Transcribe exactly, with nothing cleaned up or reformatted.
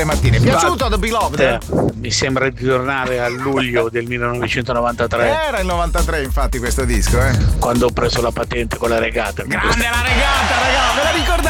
Martini. È piaciuto The Beloved? Eh, mi sembra di tornare a luglio del millenovecentonovantatré. Era il novantatré infatti questo disco, eh. Quando ho preso la patente con la regata. Grande la regata, raga, ve la ricordate?